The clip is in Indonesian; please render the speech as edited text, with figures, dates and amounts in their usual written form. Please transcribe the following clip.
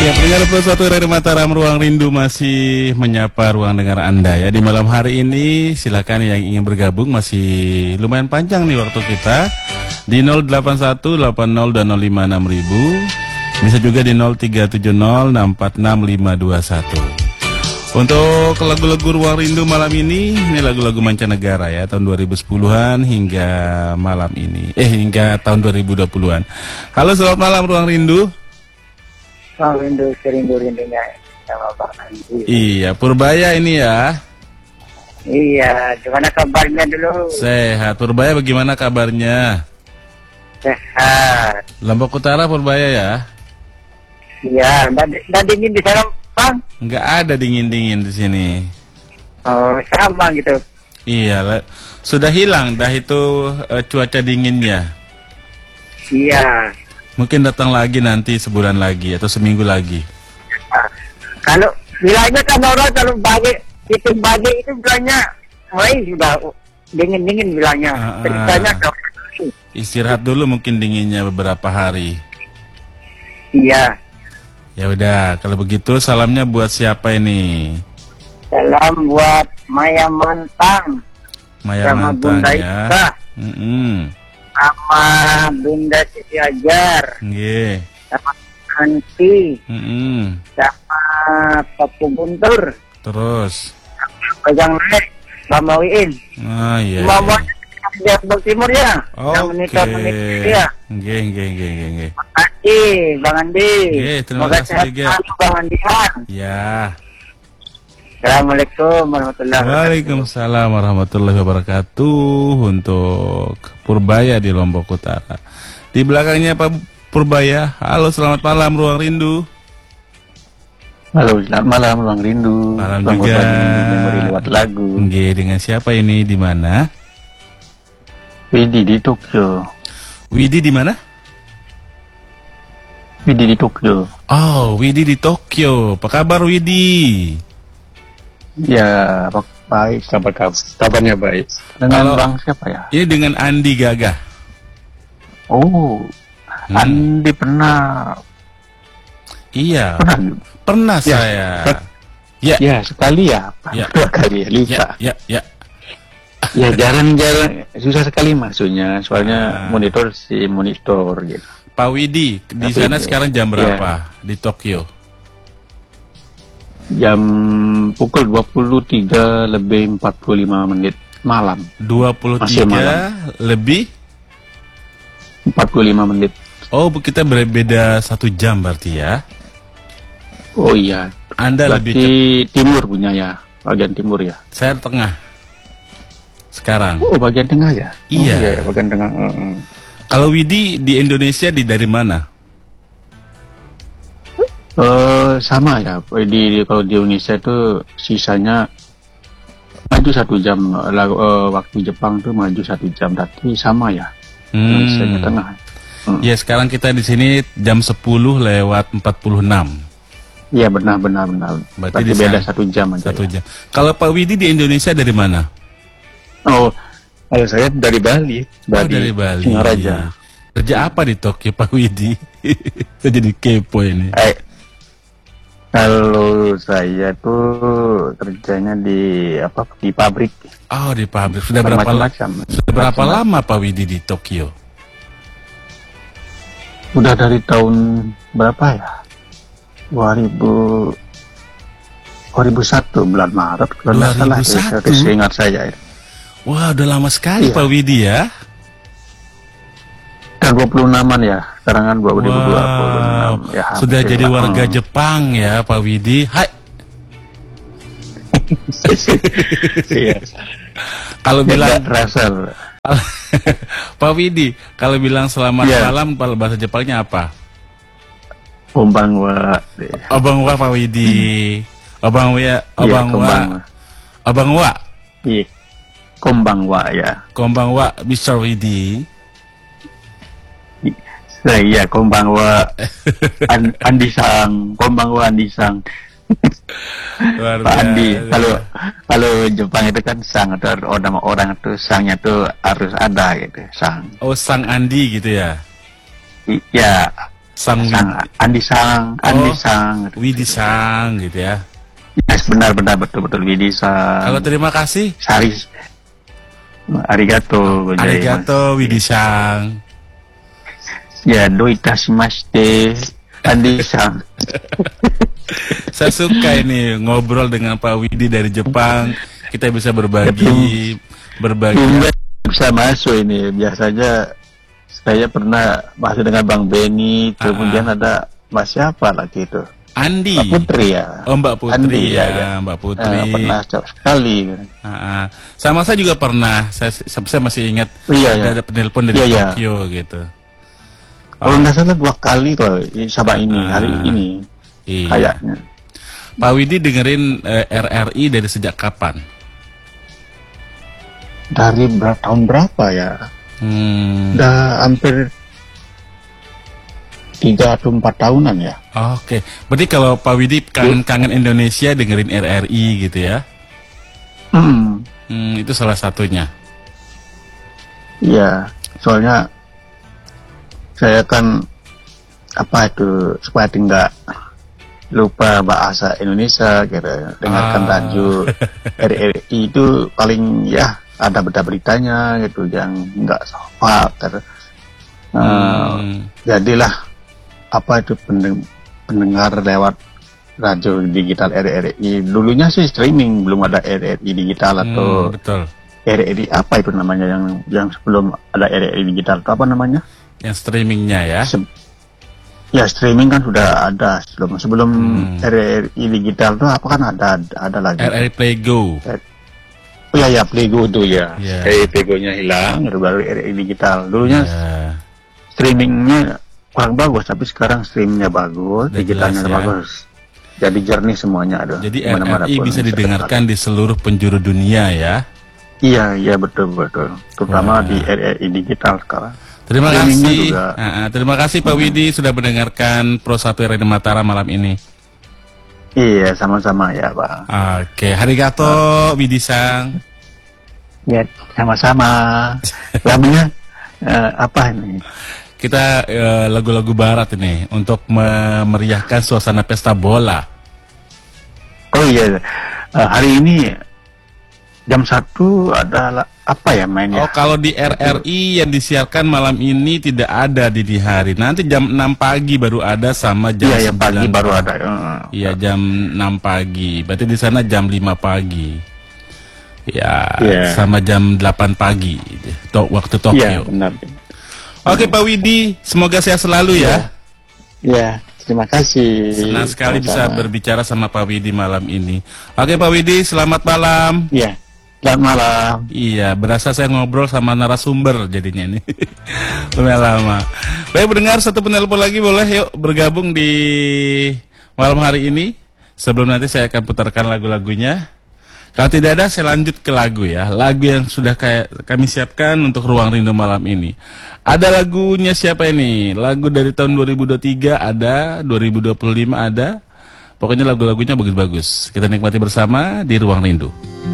Ya, pendengar Plus 1 dari Mataram, Ruang Rindu masih menyapa ruang dengar Anda ya. Di malam hari ini silakan yang ingin bergabung, masih lumayan panjang nih waktu kita. Di 08180 dan 056.000. Bisa juga di 0370646521. Untuk lagu-lagu Ruang Rindu malam ini lagu-lagu mancanegara ya, tahun 2010-an hingga malam ini. Hingga tahun 2020-an. Halo, selamat malam Ruang Rindu. Rindu-rindunya sama Bang Andi. Iya, Purbaya ini ya. Iya, gimana kabarnya dulu? Sehat. Purbaya bagaimana kabarnya? Sehat. Lombok Utara Purbaya ya? Iya, nggak dingin di sana, Bang? Nggak ada dingin-dingin di sini. Oh, sama gitu. Iya, sudah hilang dah itu cuaca dinginnya. Iya. Mungkin datang lagi nanti sebulan lagi atau seminggu lagi. Kalau bilangnya kan orang kalau hitung bagi itu bilangnya, sudah dingin-dingin bilangnya. Ceritanya istirahat dulu mungkin dinginnya beberapa hari. Iya. Ya udah, kalau begitu salamnya buat siapa ini? Salam buat Maya Mantang. Maya sama Mantang Bunda ya. Ika. Sama Bunda Siti Ajar. Nggih. Sama Anti. Sama Papu Guntur. Terus Pegang naik Mama Wiin. Iya. Mama di Lombok Timur ya. Yang menikah ya. Nggih. Makasih Bang Andi. Nggih, terima kasih juga. Bang Andian. Ya. Assalamualaikum warahmatullahi wabarakatuh. Waalaikumsalam warahmatullahi wabarakatuh. Untuk Purbaya di Lombok Utara. Di belakangnya Pak Purbaya. Halo, selamat malam Ruang Rindu. Halo, selamat malam Ruang Rindu. Malam Selamat juga. Memori lewat lagu. Nggih, dengan siapa ini, di mana? Widi di Tokyo. Widi di mana? Widi di Tokyo. Oh, Widi di Tokyo. Apa kabar Widi? Ya, baik. Kabarnya baik. Dengan Bang siapa ya? Ini dengan Andi Gagah. Oh, Andi pernah. Iya. Ya, Pernah saya. Ya, sekali ya. Ya. Dua kali ya, lupa. Ya. Ya, jarang-jarang. Susah sekali masuknya. Soalnya monitor gitu. Pak Widi, di sana sekarang jam berapa di Tokyo? Jam pukul 23 lebih 45 menit malam. 23 lebih 45 menit. Oh, kita berbeda 1 jam berarti ya? Oh iya. Anda berarti lebih timur punya ya, bagian timur ya. Saya tengah. Sekarang. Oh, bagian tengah ya? Iya. Oh, iya, bagian tengah. Kalau Widi di Indonesia dari mana? Sama ya. Kalau di Indonesia itu sisanya maju 1 jam. Waktu Jepang tuh maju 1 jam. Tapi sama ya. Indonesia tengah. Ya, sekarang kita di sini jam 10 lewat 46. Iya, benar. Berarti beda 1 jam aja. 1 jam. Kalau Pak Widi di Indonesia dari mana? Oh, kalau saya dari Bali. Dari Bali. Singaraja. Kerja apa di Tokyo Pak Widi? Saya jadi kepo ini. Kalau saya tuh kerjanya di pabrik. Oh, di pabrik. Sudah berapa lama Pak Widi di Tokyo? Udah dari tahun berapa ya? 2001 bulan Maret kalau nggak salah. 2001? Seingat saya ya. Wah, udah lama sekali Pak Widi ya. Kan 26-an ya. Sekarang kan 2026 ya. Sudah jadi warga Jepang ya Pak Widi. Hai. Iya. Kalau bilang Rasel. Pak Widi, kalau bilang selamat malam bahasa Jepangnya apa? Konbanwa. Obangwa Pak Widi. Obangwa. Iya. Konbanwa ya. Konbanwa Mr. Widi. Iya, konbanwa Andi-san. Konbanwa Andi-san. Pak Andi, kalau Jepang itu kan sang, atau orang itu sangnya tuh harus ada gitu, sang. Oh, sang Andi gitu ya? Iya, Sang Andi Sang, Widi Sang gitu ya. Yes, benar betul Widi Sang. Kalau terima kasih, Saris. Arigato, arigato Widi Sang. Ya, do itashimashite, Andi Sang. Saya suka ini ngobrol dengan Pak Widi dari Jepang. Kita bisa berbagi. Bisa masuk ini. Biasanya saya pernah masuk dengan Bang Benny, kemudian ada Mbak siapa lagi itu? Andi. Mbak Putri ya. Oh, Mbak Putri Andi, ya, ya. Mbak Putri. Pernah sekali. Sama saya juga pernah. Saya masih ingat Iya. ada penelpon dari Tokyo gitu. Kalau nggak salah 2 kali kalau sama ini hari ini. Iya. Kayaknya. Pak Widi dengerin RRI dari sejak kapan? Dari tahun berapa ya? Udah hampir 3 atau 4 tahunan ya. Oke. Berarti kalau Pak Widi kangen Indonesia dengerin RRI gitu ya? Itu salah satunya. Iya, soalnya saya kan supaya tidak lupa bahasa Indonesia gitu. Dengarkan radio RRI itu paling ya ada berita-beritanya gitu yang nggak hafal jadilah pendengar lewat radio digital RRI. Dulunya sih streaming, belum ada RRI digital atau betul. RRI apa itu namanya yang sebelum ada RRI digital itu apa namanya? Yang streamingnya ya? Ya streaming kan sudah ada sebelum RRI digital tuh apa kan ada lagi. RRI Playgo. Oh ya Playgo itu ya. Playgo-nya hilang, baru RRI digital. Dulunya streamingnya kurang bagus, tapi sekarang streamingnya bagus, digitalnya bagus. Jadi jernih semuanya ada. Jadi RRI bisa didengarkan di seluruh penjuru dunia ya? Iya betul. Terutama di RRI digital sekarang. Terima kasih Pak Widi sudah mendengarkan Pro Sapi Radio Mataram malam ini. Iya, sama-sama ya, Pak. Oke, arigato Widi Sang. Ya, sama-sama. Lagunya apa ini? Kita lagu-lagu barat ini untuk memeriahkan suasana pesta bola. Oh iya, hari ini jam 1 ada apa ya mainnya? Oh, kalau di RRI yang disiarkan malam ini tidak ada di hari. Nanti jam 6 pagi baru ada sama jam 9 pagi baru ada. Iya, jam 6 pagi. Berarti di sana jam 5 pagi. Ya, sama jam 8 pagi. Waktu Tokyo. Iya, benar. Oke, Pak Widi, semoga sehat selalu ya. Iya, terima kasih. Senang sekali bisa berbicara sama Pak Widi malam ini. Oke, Pak Widi, selamat malam. Iya. Selamat malam. Iya, berasa saya ngobrol sama narasumber jadinya ini. Lumayan lama. Baik, mendengar satu penelpon lagi boleh yuk bergabung di malam hari ini. Sebelum nanti saya akan putarkan lagu-lagunya. Kalau tidak ada, saya lanjut ke lagu ya. Lagu yang sudah kami siapkan untuk Ruang Rindu malam ini. Ada lagunya siapa ini? Lagu dari tahun 2023 ada, 2025 ada. Pokoknya lagu-lagunya bagus-bagus. Kita nikmati bersama di Ruang Rindu.